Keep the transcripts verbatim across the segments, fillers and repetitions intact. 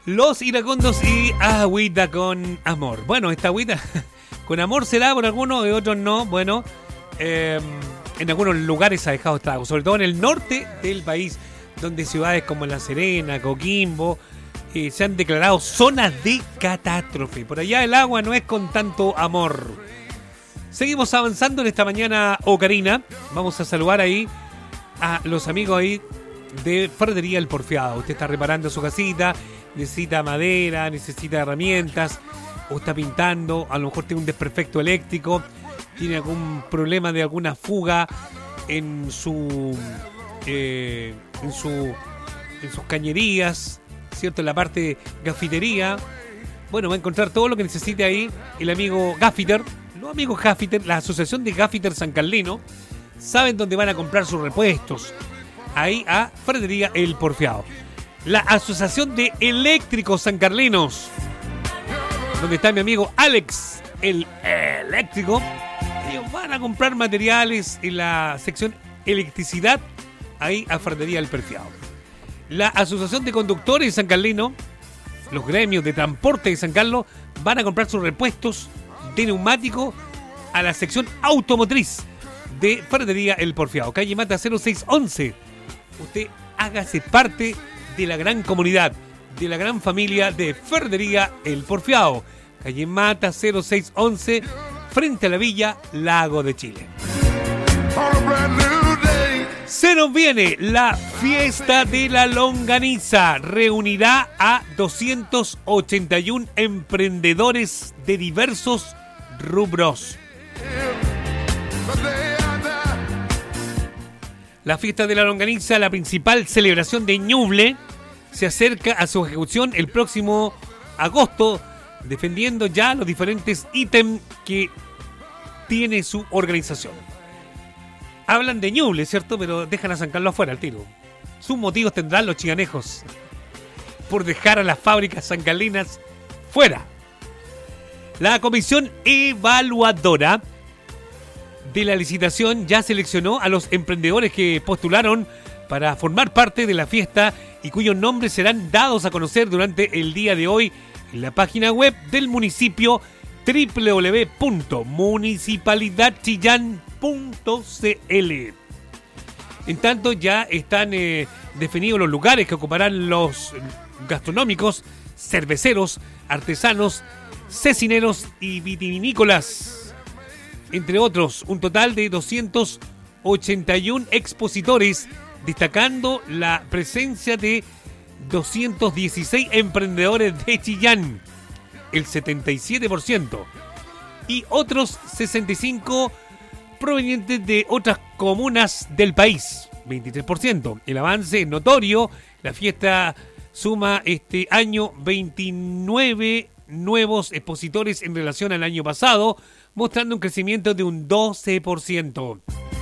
Los iracundos y agüita con amor. Bueno, esta agüita con amor será por algunos, de otros no. Bueno, eh, en algunos lugares ha dejado estragos, sobre todo en el norte del país, donde ciudades como La Serena, Coquimbo, eh, se han declarado zonas de catástrofe. Por allá el agua no es con tanto amor. Seguimos avanzando en esta mañana ocarina. Vamos a saludar ahí a los amigos ahí de Ferretería El Porfiado. Usted está reparando su casita, necesita madera, necesita herramientas, o está pintando, a lo mejor tiene un desperfecto eléctrico, tiene algún problema de alguna fuga en su eh, en su en sus cañerías, ¿cierto? En la parte gafitería. Bueno, va a encontrar todo lo que necesite ahí el amigo Gaffiter, los amigos Gaffiter, la Asociación de Gaffiter San Carlino, saben dónde van a comprar sus repuestos. Ahí a Ferretería El Porfiado. La Asociación de Eléctricos San Carlinos, donde está mi amigo Alex, el eléctrico. Ellos van a comprar materiales en la sección electricidad, ahí a Ferretería El Porfiado. La Asociación de Conductores San Carlino, los gremios de transporte de San Carlos, van a comprar sus repuestos de neumático a la sección automotriz de Ferretería El Porfiado, calle Mata cero seis once. Usted hágase parte de la gran comunidad, de la gran familia de Ferretería El Porfiado, calle Mata cero seis once, frente a la Villa Lago de Chile. Se nos viene la fiesta de la longaniza. Reunirá a doscientos ochenta y uno emprendedores de diversos rubros. La fiesta de la longaniza, la principal celebración de Ñuble, se acerca a su ejecución el próximo agosto, defendiendo ya los diferentes ítems que tiene su organización. Hablan de Ñuble, ¿cierto? Pero dejan a San Carlos afuera al tiro. Sus motivos tendrán los chiganejos por dejar a las fábricas sancarlinas fuera. La comisión evaluadora de la licitación ya seleccionó a los emprendedores que postularon para formar parte de la fiesta y cuyos nombres serán dados a conocer durante el día de hoy en la página web del municipio doble u doble u doble u punto municipalidad chillán punto c l. En tanto, ya están eh, definidos los lugares que ocuparán los gastronómicos, cerveceros, artesanos, cecineros y vitivinícolas, entre otros, un total de doscientos ochenta y uno expositores, destacando la presencia de doscientos dieciséis emprendedores de Chillán, el setenta y siete por ciento, y otros sesenta y cinco provenientes de otras comunas del país, veintitrés por ciento. El avance es notorio. La fiesta suma este año veintinueve nuevos expositores en relación al año pasado, mostrando un crecimiento de un doce por ciento.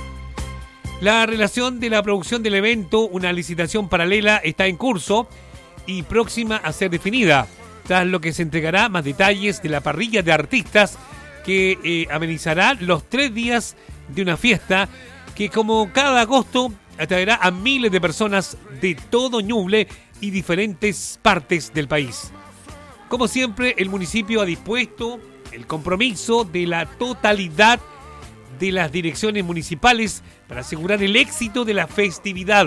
La relación de la producción del evento, una licitación paralela, está en curso y próxima a ser definida, tras lo que se entregará más detalles de la parrilla de artistas que eh, amenizará los tres días de una fiesta que, como cada agosto, atraerá a miles de personas de todo Ñuble y diferentes partes del país. Como siempre, el municipio ha dispuesto el compromiso de la totalidad de las direcciones municipales para asegurar el éxito de la festividad,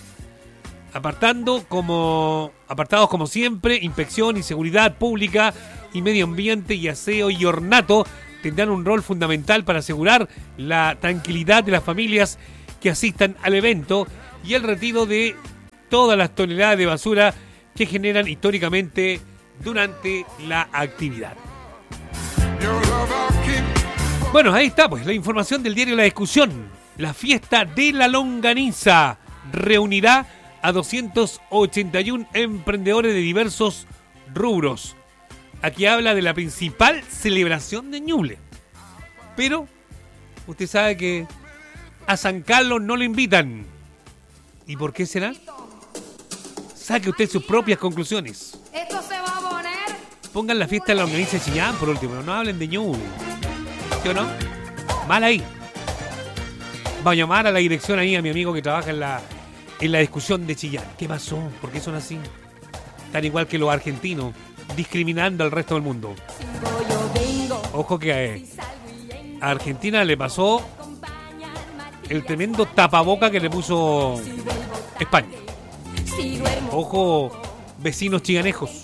apartando como, apartados como siempre, inspección y seguridad pública y medio ambiente y aseo y ornato tendrán un rol fundamental para asegurar la tranquilidad de las familias que asistan al evento y el retiro de todas las toneladas de basura que generan históricamente durante la actividad. Bueno, ahí está pues la información del diario La Discusión. La fiesta de la longaniza reunirá a doscientos ochenta y uno emprendedores de diversos rubros. Aquí habla de la principal celebración de Ñuble. Pero usted sabe que a San Carlos no lo invitan. ¿Y por qué será? Saque usted sus propias conclusiones. Esto se va a poner. Pongan la fiesta de la longaniza de Chillán por último. No hablen de Ñuble. ¿Sí o no? Mal ahí. Va a llamar a la dirección ahí a mi amigo que trabaja en la, en la discusión de Chillán. ¿Qué pasó? ¿Por qué son así? tan igual que los argentinos, discriminando al resto del mundo. Ojo que eh, a Argentina le pasó el tremendo tapaboca que le puso España. Ojo, vecinos chiganejos.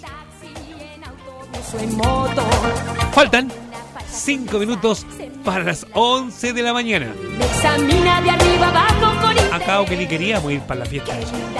Faltan cinco minutos para las once de la mañana. Acá que ni queríamos ir para la fiesta.